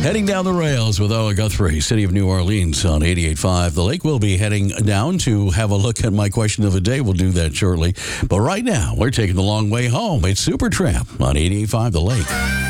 Heading down the rails with Ola Guthrie, City of New Orleans on 88.5. The lake will be heading down to have a look at my question of the day. We'll do that shortly. But right now, we're taking the long way home. It's Supertramp on 88.5 The Lake.